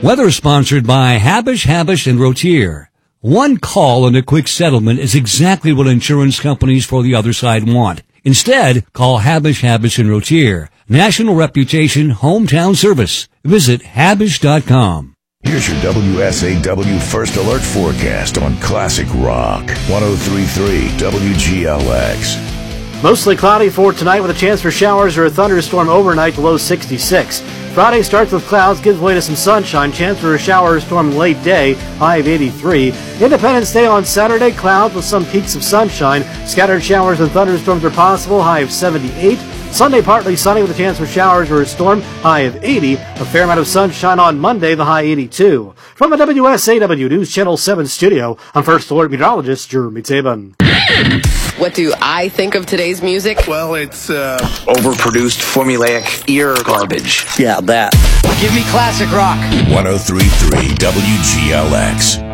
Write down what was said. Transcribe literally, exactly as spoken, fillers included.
Weather sponsored by Habish, Habish, and Rotier. One call and a quick settlement is exactly what insurance companies for the other side want. Instead, call Habish, Habish, and Rotier. National reputation, hometown service. Visit habish dot com. Here's your W S A W First Alert forecast on Classic Rock. one oh three point three W G L X. Mostly cloudy for tonight with a chance for showers or a thunderstorm overnight, the low sixty-six. Friday starts with clouds, gives way to some sunshine, chance for a shower or storm late day, high of eighty-three. Independence Day on Saturday, clouds with some peaks of sunshine. Scattered showers and thunderstorms are possible, high of seventy-eight. Sunday partly sunny with a chance for showers or a storm, high of eighty. A fair amount of sunshine on Monday, the high eighty-two. From the W S A W News Channel seven studio, I'm First Alert Meteorologist Jeremy Tabin. What do I think of today's music? Well, it's uh, overproduced, formulaic ear garbage. Yeah, that. Give me classic rock. one oh three point three W G L X.